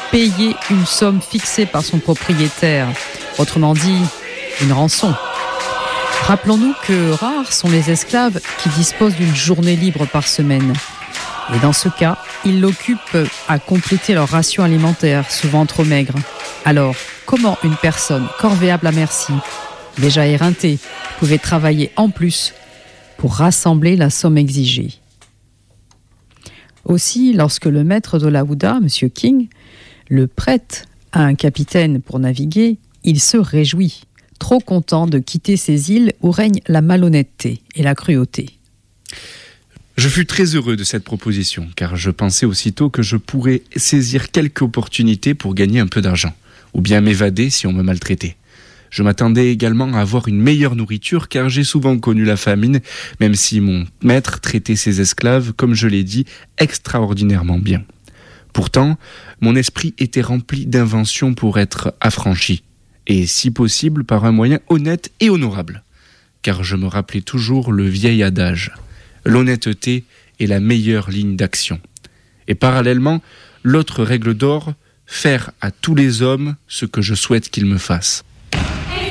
payer une somme fixée par son propriétaire, autrement dit, une rançon. Rappelons-nous que rares sont les esclaves qui disposent d'une journée libre par semaine. Et dans ce cas, ils l'occupent à compléter leur ration alimentaire, souvent trop maigre. Alors, comment une personne corvéable à merci, déjà éreintée, pouvait travailler en plus pour rassembler la somme exigée? Aussi, lorsque le maître de la Houda, M. King, le prête à un capitaine pour naviguer, il se réjouit, trop content de quitter ces îles où règne la malhonnêteté et la cruauté. Je fus très heureux de cette proposition, car je pensais aussitôt que je pourrais saisir quelque opportunité pour gagner un peu d'argent, ou bien m'évader si on me maltraitait. Je m'attendais également à avoir une meilleure nourriture, car j'ai souvent connu la famine, même si mon maître traitait ses esclaves, comme je l'ai dit, extraordinairement bien. Pourtant, mon esprit était rempli d'inventions pour être affranchi, et si possible par un moyen honnête et honorable, car je me rappelais toujours le vieil adage « L'honnêteté est la meilleure ligne d'action ». Et parallèlement, l'autre règle d'or, faire à tous les hommes ce que je souhaite qu'ils me fassent.